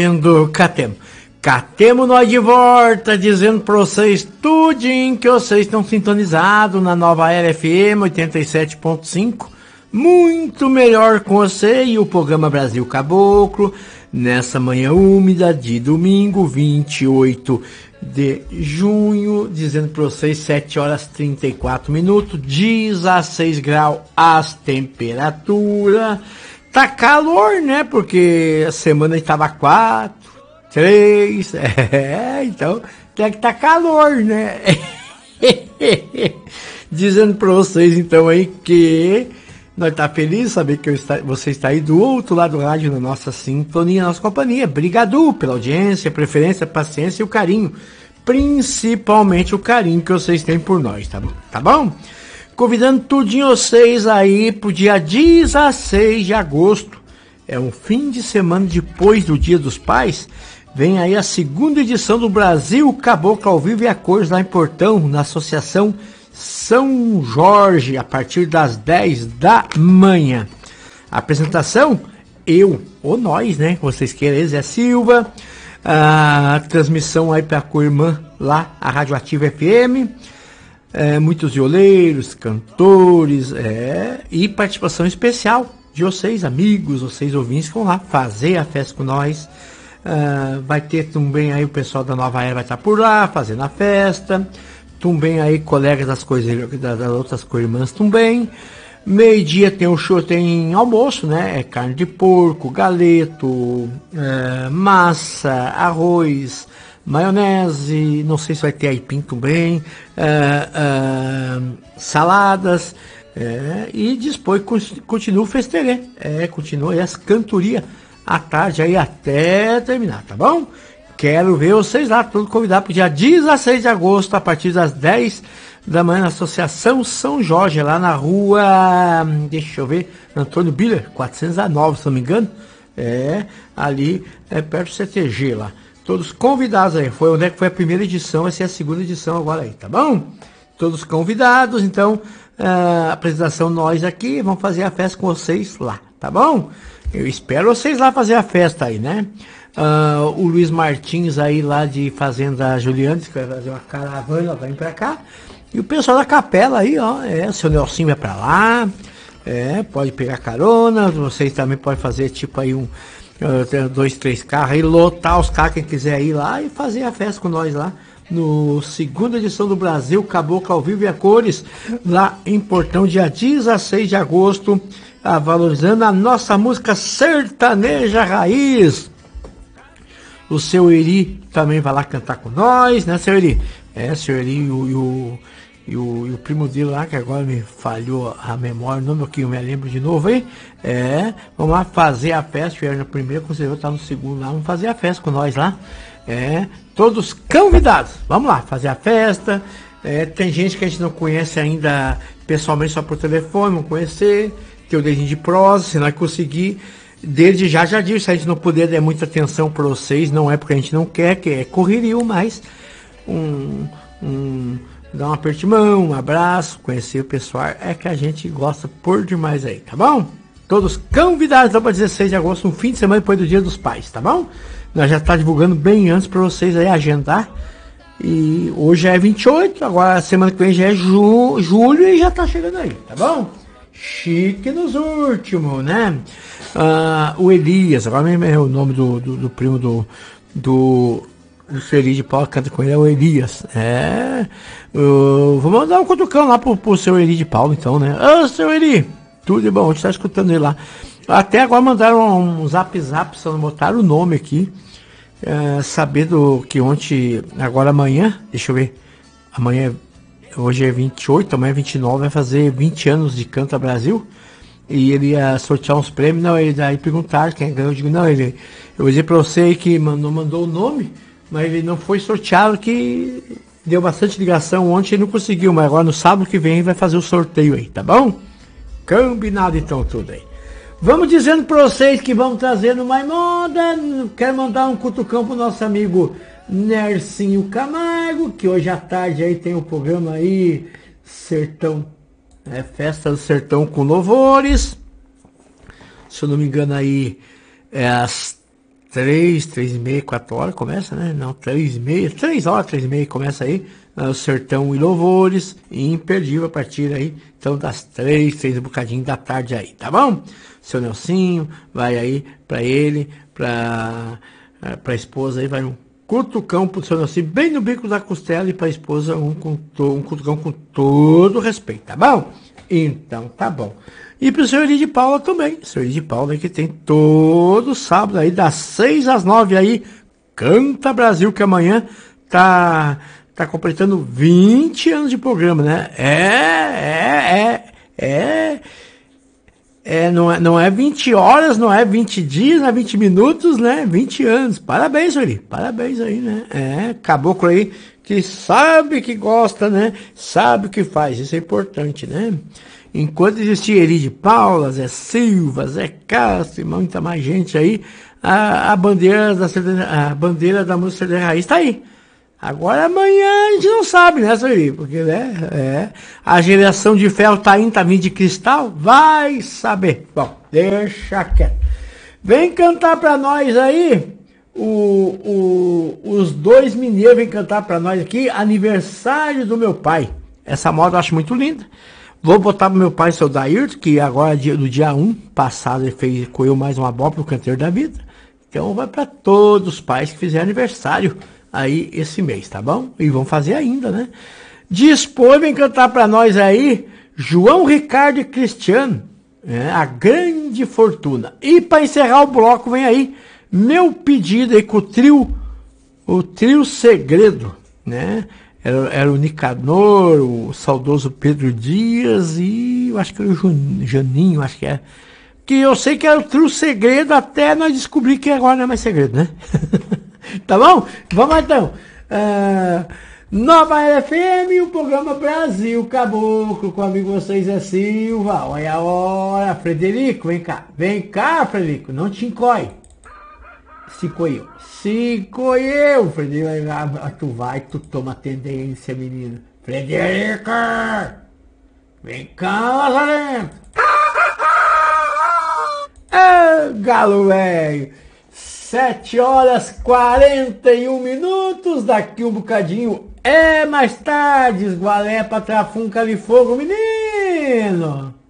dizendo, catemos nós de volta, dizendo pra vocês tudinho que vocês estão sintonizados na Nova Era FM 87.5, muito melhor com você e o programa Brasil Caboclo, nessa manhã úmida de domingo, 28 de junho, dizendo para vocês 7 horas 34 minutos, 16 graus as temperaturas. Tá calor, né? Porque a semana estava 4, 3, então tem que tá calor, né? Dizendo para vocês então aí que nós tá felizes de saber que você está aí do outro lado do rádio, na nossa sintonia, na nossa companhia. Obrigado pela audiência, preferência, paciência e o carinho. Principalmente o carinho que vocês têm por nós, tá bom? Convidando tudinho vocês aí pro dia 16 de agosto. É um fim de semana depois do Dia dos Pais. Vem aí a segunda edição do Brasil Caboclo ao Vivo e a Cores lá em Portão, na Associação São Jorge, a partir das 10 da manhã. A apresentação, eu, ou nós, né? Vocês querem, Zé Silva. A transmissão aí para a co-irmã lá, a Radioativa FM. Muitos violeiros, cantores, e participação especial de vocês, amigos, vocês ouvintes, que vão lá fazer a festa com nós. Vai ter também aí o pessoal da Nova Era vai estar por lá, fazendo a festa. Também aí colegas das outras co-irmãs também. Meio-dia tem o show, tem almoço, né? Carne de porco, galeto, massa, arroz, maionese, não sei se vai ter aipim também, saladas, e depois continua o festerê, continua aí as cantorias à tarde aí até terminar, tá bom? Quero ver vocês lá, todos convidados para o dia 16 de agosto, a partir das 10 da manhã, na Associação São Jorge, lá na rua, deixa eu ver, Antônio Biller, 409, se não me engano, ali perto do CTG lá. Todos convidados aí, foi onde é que foi a primeira edição, vai ser a segunda edição agora aí, tá bom? Todos convidados, então, apresentação nós aqui, vamos fazer a festa com vocês lá, tá bom? Eu espero vocês lá fazer a festa aí, né? O Luiz Martins aí lá de Fazenda Julianes, que vai fazer uma caravana, vai vir pra cá. E o pessoal da capela aí, ó, o seu Nelson vai pra lá, pode pegar carona, vocês também podem fazer tipo aí 2, 3 carros aí, lotar os carros, quem quiser ir lá e fazer a festa com nós lá, no segunda edição do Brasil Caboclo ao Vivo e a Cores, lá em Portão, dia 16 de agosto, valorizando a nossa música sertaneja raiz. O seu Eri também vai lá cantar com nós, né, seu Eri? Seu Eri e o primo dele lá, que agora me falhou a memória, o nome que eu me lembro de novo aí. Vamos lá fazer a festa, estiveram no primeiro, conselheiro tá no segundo lá, vamos fazer a festa com nós lá. Todos convidados, vamos lá fazer a festa. Tem gente que a gente não conhece ainda pessoalmente, só por telefone, vamos conhecer. Tem o dedinho de prosa, se nós conseguir. Desde já disse, se a gente não puder dar muita atenção para vocês, não é porque a gente não quer, que é correria, mas dar um aperto de mão, um abraço, conhecer o pessoal, que a gente gosta por demais aí, tá bom? Todos convidados para 16 de agosto, um fim de semana depois do Dia dos Pais, tá bom? Nós já tá divulgando bem antes para vocês aí agendar. E hoje é 28, agora a semana que vem já é julho e já tá chegando aí, tá bom? Chique nos últimos, né? O Elias, agora mesmo é o nome do primo do Feliz de Paulo, canta com ele, é o Elias. Vou mandar um cutucão lá pro seu Eli de Paulo, então, né? Seu Eli, tudo de bom, a gente tá escutando ele lá. Até agora mandaram um zap, só não botaram o nome aqui. Sabendo que ontem, agora amanhã, deixa eu ver, hoje é 28, amanhã é 29, vai fazer 20 anos de Canta Brasil. E ele ia sortear uns prêmios, não, ele daí perguntaram quem ganhou, eu digo, não, eu vou dizer pra você que não mandou o nome, mas ele não foi sorteado, que deu bastante ligação ontem e não conseguiu, mas agora no sábado que vem vai fazer o sorteio aí, tá bom? Combinado então tudo aí. Vamos dizendo pra vocês que vamos trazendo mais moda. Quero mandar um cutucão pro nosso amigo Nercinho Camargo, que hoje à tarde aí tem um programa aí, Sertão, Festa do Sertão com Louvores. Se eu não me engano aí, às 3h30, 4 horas começa, né? Não, 3h30, 3 horas, 3h30 começa aí, o Sertão e Louvores, imperdível a partir aí, então das 3 e bocadinho da tarde aí, tá bom? Seu Nelsinho, vai aí pra ele, pra esposa aí, vai um cutucão pro seu Nelsinho, bem no bico da costela, e pra esposa um cutucão com todo respeito, tá bom? Então, tá bom. E pro senhor Eli de Paula também. O senhor Eli de Paula que tem todo sábado aí, das 6 às 9 aí, Canta Brasil, que amanhã tá completando 20 anos de programa, né? Não é 20 horas, não é 20 dias, não é 20 minutos, né? 20 anos. Parabéns, senhor Eli. Parabéns aí, né? Caboclo aí que sabe que gosta, né? Sabe o que faz. Isso é importante, né? Enquanto existia Eli de Paula, Zé Silva, Zé Castro e muita mais gente aí, a bandeira da música sertaneja raiz tá aí. Agora amanhã a gente não sabe, né, Sueli? Porque, né, a geração de ferro tá vindo de cristal, vai saber. Bom, deixa quieto. Vem cantar pra nós aí, os dois mineiros vêm cantar pra nós aqui, aniversário do meu pai. Essa moda eu acho muito linda. Vou botar pro meu pai, seu Dairto, que agora, no dia 1 passado, ele coeu mais uma bola pro Canteiro da Vida. Então vai para todos os pais que fizeram aniversário aí esse mês, tá bom? E vão fazer ainda, né? Dispõe, vem cantar para nós aí, João Ricardo e Cristiano, a grande fortuna. E para encerrar o bloco, vem aí, meu pedido aí com o trio Segredo, né? Era o Nicanor, o saudoso Pedro Dias e eu acho que era o Janinho, acho que é. Que eu sei que era o trio Segredo até nós descobrir que agora não é mais segredo, né? Tá bom? Vamos então. Nova FM, o programa Brasil Caboclo, com o amigo vocês é Silva. Olha a hora, Frederico, vem cá. Vem cá, Frederico, não te encoie. Se encoieu, Frederico. Tu toma tendência, menino. Frederico, vem cá, Lazarento. Galo velho. 7h41. Daqui um bocadinho é mais tarde. Esgualé pra trafunca de fogo, menino.